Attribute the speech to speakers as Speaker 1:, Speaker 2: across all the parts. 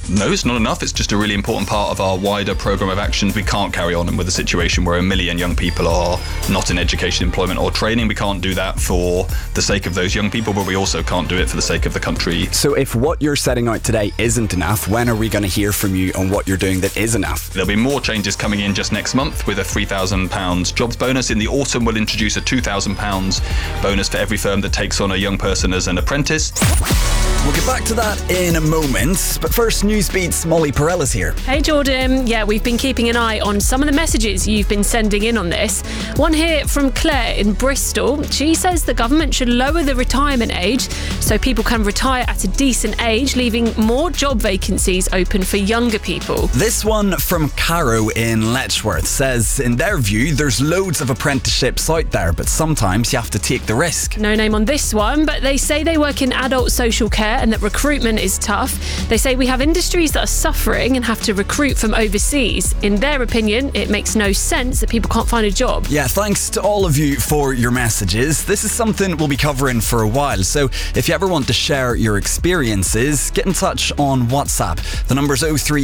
Speaker 1: No, it's not enough. It's just a really important part of our wider programme of action. We can't carry on with a situation where 1 million young people are not in education, employment or training. We can't do that for the sake of those young people, but we also can't do it for the sake of the country.
Speaker 2: So if what you're setting out today isn't enough, when are we going to hear from you on what you're doing that is enough?
Speaker 1: There'll be more changes coming in just next month with a £3,000 jobs bonus. In the autumn, we'll introduce a £2,000 bonus for every firm that takes on a young person as an apprentice.
Speaker 2: We'll get back to that in a moment, but first, Newsbeat's Molly Perella's here.
Speaker 3: Hey Jordan, yeah, we've been keeping an eye on some of the messages you've been sending in on this. One here from Claire in Bristol. She says the government should lower the retirement age so people can retire at a decent age, leaving more job vacancies open for younger people.
Speaker 2: This one from Caro in Letchworth says, in their view, there's loads of apprenticeships out there, but sometimes you have to take the risk.
Speaker 3: No name on this one, but they say they work in adult social care and that recruitment is tough. They say we have industries that are suffering and have to recruit from overseas. In their opinion, it makes no sense that people can't find a job.
Speaker 2: Yeah, thanks to all of you for your messages. This is something we'll be covering for a while, so if you ever want to share your experiences, get in touch on WhatsApp. The number's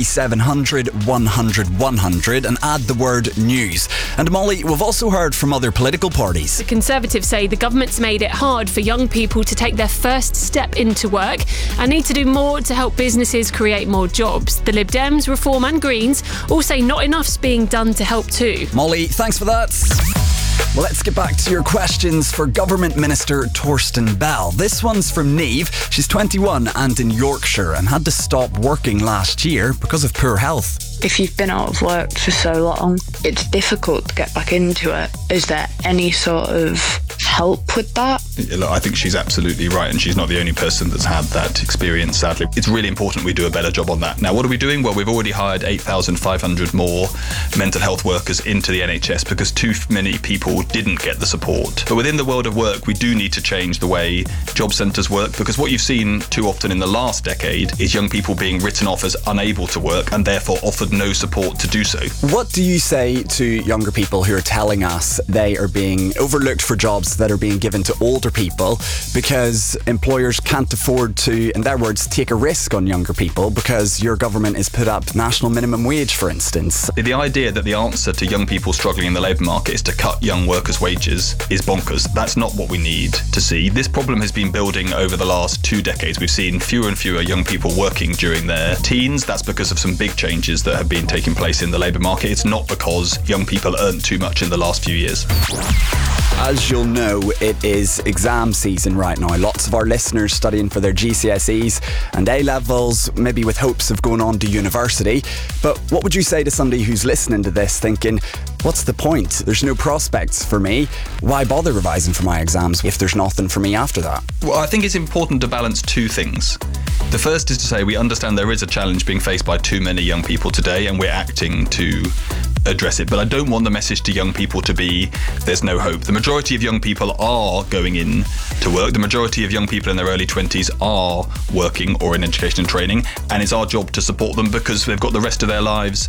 Speaker 2: 03700 100 100 and add the word news. And Molly, we've also heard from other political parties.
Speaker 3: The Conservatives say the government's made it hard for young people to take their first step into work and need to do more to help businesses create more jobs. The Lib Dems, Reform and Greens all say not enough's being done to help too.
Speaker 2: Molly, thanks for that. Well, let's get back to your questions for Government Minister Torsten Bell. This one's from Niamh. She's 21 and in Yorkshire and had to stop working last year because of poor health.
Speaker 4: If you've been out of work for so long, it's difficult to get back into it. Is there any sort of help with that?
Speaker 1: Look, I think she's absolutely right, and she's not the only person that's had that experience, sadly. It's really important we do a better job on that. Now, what are we doing? Well, we've already hired 8,500 more mental health workers into the NHS because too many people didn't get the support. But within the world of work, we do need to change the way job centres work, because what you've seen too often in the last decade is young people being written off as unable to work and therefore offered no support to do so.
Speaker 2: What do you say to younger people who are telling us they are being overlooked for jobs that are being given to older people because employers can't afford to, in their words, take a risk on younger people because your government has put up national minimum wage, for instance?
Speaker 1: The idea that the answer to young people struggling in the labour market is to cut young workers' wages is bonkers. That's not what we need to see. This problem has been building over the last 2 decades. We've seen fewer and fewer young people working during their teens. That's because of some big changes that have been taking place in the labour market. It's not because young people earned too much in the last few years.
Speaker 2: As you'll know, it is exam season right now. Lots of our listeners studying for their GCSEs and A-levels, maybe with hopes of going on to university. But what would you say to somebody who's listening to this thinking, what's the point? There's no prospects for me. Why bother revising for my exams if there's nothing for me after that?
Speaker 1: Well, I think it's important to balance 2 things. The first is to say we understand there is a challenge being faced by too many young people today, and we're acting to address it. But I don't want the message to young people to be, there's no hope. The majority of young people are going in to work. The majority of young people in their early 20s are working or in education and training, and it's our job to support them because they've got the rest of their lives